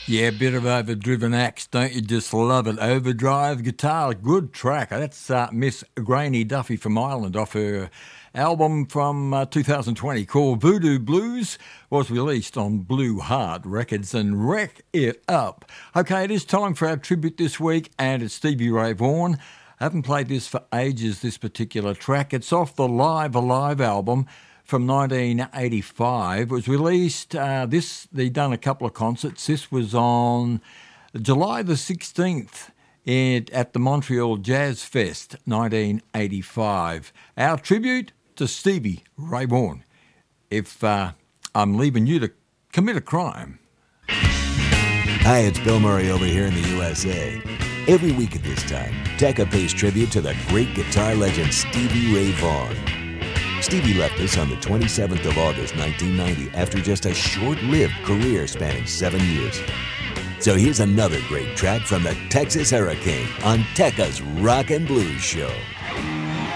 Yeah, bit of overdriven axe, don't you just love it? Overdrive guitar, good track. That's Miss Granny Duffy from Ireland off her album from 2020 called Voodoo Blues, was released on Blue Heart Records, and wreck it up. Okay, it is time for our tribute this week, and it's Stevie Ray Vaughan. I haven't played this for ages, this particular track. It's off the Live Alive album from 1985. It was released, they'd done a couple of concerts. This was on July the 16th at the Montreal Jazz Fest, 1985. Our tribute to Stevie Ray Vaughan. If I'm leaving you to commit a crime. Hi, it's Bill Murray over here in the USA. Every week at this time, Tekka pays tribute to the great guitar legend Stevie Ray Vaughan. Stevie left us on the 27th of August, 1990, after just a short-lived career spanning 7 years. So here's another great track from the Texas Hurricane on Tekka's Rock and Blues Show.